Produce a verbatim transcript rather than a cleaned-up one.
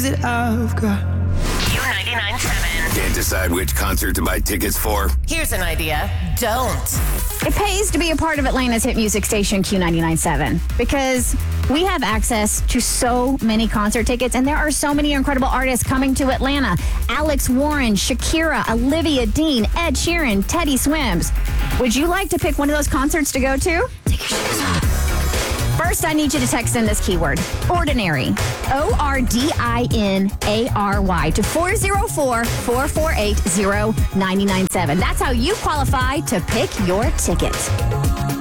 that I've got. Q ninety-nine point seven. Can't decide which concert to buy tickets for? Here's an idea. Don't. It pays to be a part of Atlanta's hit music station, Q ninety-nine point seven, because we have access to so many concert tickets, and there are so many incredible artists coming to Atlanta. Alex Warren, Shakira, Olivia Dean, Ed Sheeran, Teddy Swims. Would you like to pick one of those concerts to go to? Take your shoes off. First, I need you to text in this keyword, ordinary, O R D I N A R Y, to four zero four, four four eight, zero nine nine seven. That's how you qualify to pick your ticket.